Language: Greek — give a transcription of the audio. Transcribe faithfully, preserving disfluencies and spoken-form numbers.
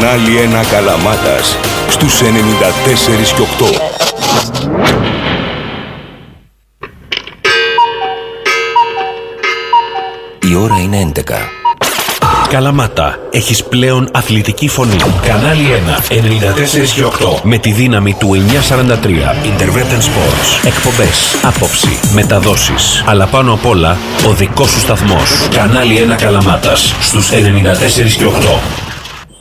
Κανάλι ένα Καλαμάτας στους ενενήντα τέσσερα και οκτώ. Η ώρα είναι έντεκα. Καλαμάτα, έχεις πλέον αθλητική φωνή. Κανάλι ένα, ενενήντα τέσσερα και οκτώ. Με τη δύναμη του εννιακόσια σαράντα τρία. Intervention Sports. Εκπομπές, άποψη, μεταδόσεις. Αλλά πάνω απ' όλα, ο δικός σου σταθμός. Κανάλι ένα Καλαμάτας στους ενενήντα τέσσερα και οκτώ.